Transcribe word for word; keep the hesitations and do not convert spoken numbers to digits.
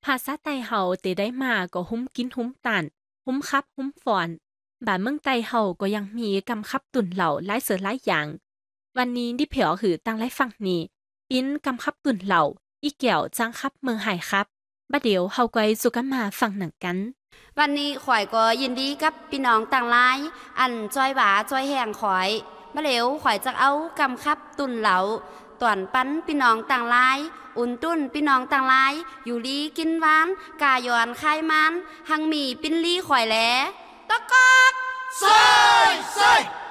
าษาไต้เฮาเตได้มาก็หุ้มกินหุ้มตันหุ้มคับหุ้มฟอนบ้านเมืองไต้เฮาก็ยังมีกำคับตุ่นเหล่าหลายเสือหลายอย่างวันนี้ดิเผียวคือตั้งไลฟังนี้ปิ้นกำคับตุ่นเหล่าอีเกี่ยวจังคับเมืองไห้ครับบัดเดี๋ยวเฮาก็สุกันมาฟังหนังกันวันนี้ข่อยก็ยินดีกับพี่น้องต่างหลายอันจอยหวาจอยแห้งข่อยมาเหลวข่อยจะเอากำคับตุ่นเหลาตวนปั้นพี่น้องต่างหลายอุ่นตุ้นพี่น้องต่างหลายอยู่ลีกินหวานกายอนคายมันหังมีปิ้นลี่ข่อยแหลตะกอกใส่ใส่